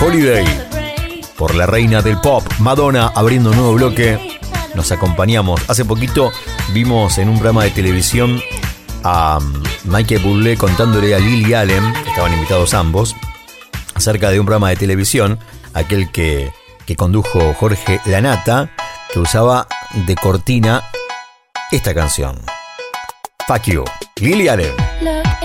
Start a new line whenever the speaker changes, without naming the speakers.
Holiday. Por la reina del pop, Madonna, abriendo un nuevo bloque. Nos acompañamos. Hace poquito vimos en un programa de televisión a Michael Bublé contándole a Lily Allen, que estaban invitados ambos, acerca de un programa de televisión, aquel que condujo Jorge Lanata, que usaba de cortina esta canción. Fuck You, Lily Allen.